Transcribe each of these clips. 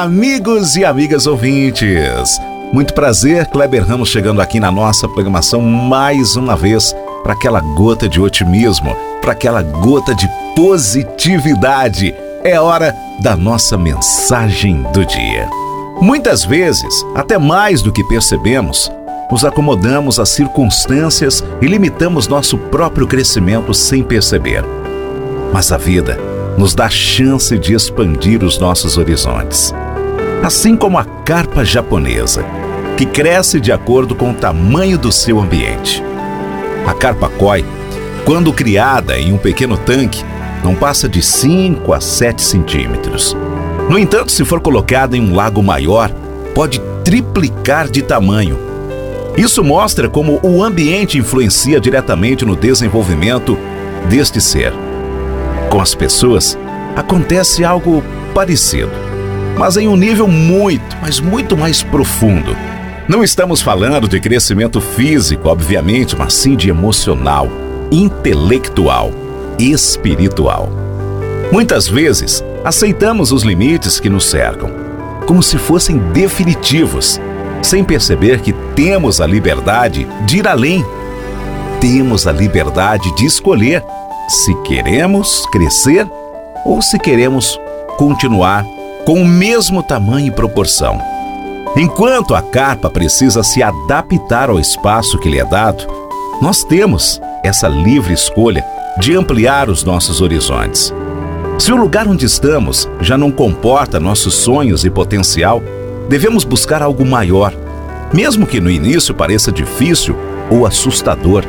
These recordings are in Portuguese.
amigos e amigas ouvintes. Muito prazer, Kleber Ramos chegando aqui na nossa programação mais uma vez para aquela gota de otimismo, para aquela gota de positividade. É hora da nossa mensagem do dia. Muitas vezes, até mais do que percebemos, nos acomodamos às circunstâncias e limitamos nosso próprio crescimento sem perceber. Mas a vida nos dá chance de expandir os nossos horizontes. Assim como a carpa japonesa, que cresce de acordo com o tamanho do seu ambiente. A carpa koi, quando criada em um pequeno tanque, não passa de 5 a 7 centímetros. No entanto, se for colocada em um lago maior, pode triplicar de tamanho. Isso mostra como o ambiente influencia diretamente no desenvolvimento deste ser. Com as pessoas, acontece algo parecido, mas em um nível muito mais profundo. Não estamos falando de crescimento físico, obviamente, mas sim de emocional, intelectual, espiritual. Muitas vezes, aceitamos os limites que nos cercam, como se fossem definitivos, sem perceber que temos a liberdade de ir além. Temos a liberdade de escolher se queremos crescer ou se queremos continuar com o mesmo tamanho e proporção. Enquanto a carpa precisa se adaptar ao espaço que lhe é dado, nós temos essa livre escolha de ampliar os nossos horizontes. Se o lugar onde estamos já não comporta nossos sonhos e potencial, devemos buscar algo maior, mesmo que no início pareça difícil ou assustador.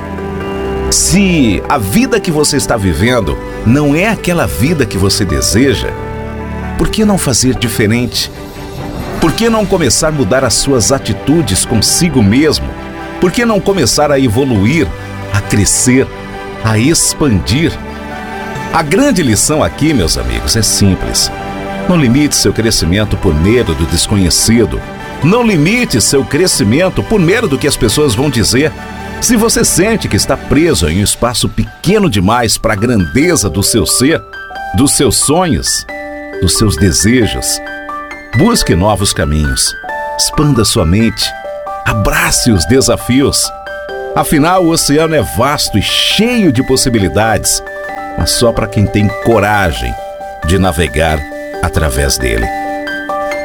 Se a vida que você está vivendo não é aquela vida que você deseja, por que não fazer diferente? Por que não começar a mudar as suas atitudes consigo mesmo? Por que não começar a evoluir, a crescer, a expandir? A grande lição aqui, meus amigos, é simples. Não limite seu crescimento por medo do desconhecido. Não limite seu crescimento por medo do que as pessoas vão dizer. Se você sente que está preso em um espaço pequeno demais para a grandeza do seu ser, dos seus sonhos, dos seus desejos, busque novos caminhos, expanda sua mente, abrace os desafios. Afinal, o oceano é vasto e cheio de possibilidades, mas só para quem tem coragem de navegar através dele.